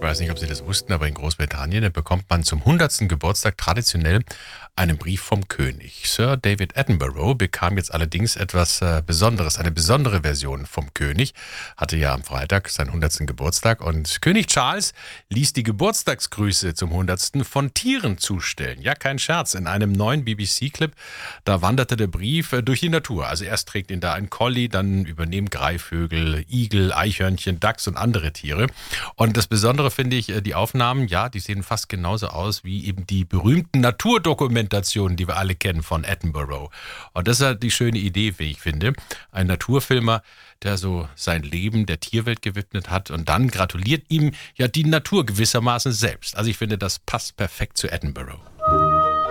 weiß nicht, ob Sie das wussten, aber in Großbritannien bekommt man zum 100. Geburtstag traditionell einen Brief vom König. Sir David Attenborough bekam jetzt allerdings etwas Besonderes, eine besondere Version vom König. Hatte ja am Freitag seinen 100. Geburtstag und König Charles ließ die Geburtstagsgrüße zum 100. von Tieren zustellen. Ja, kein Scherz. In einem neuen BBC-Clip, da wanderte der Brief durch die Natur. Also erst trägt ihn da ein Collie, dann übernehmen Greifvögel, Igel, Eichhörnchen, Dachs und andere Tiere. Und das Besondere finde ich, die Aufnahmen, ja, die sehen fast genauso aus wie eben die berühmten Naturdokumentationen, die wir alle kennen von Attenborough. Und das ist halt die schöne Idee, wie ich finde. Ein Naturfilmer, der so sein Leben der Tierwelt gewidmet hat und dann gratuliert ihm ja die Natur gewissermaßen selbst. Also ich finde, das passt perfekt zu Attenborough.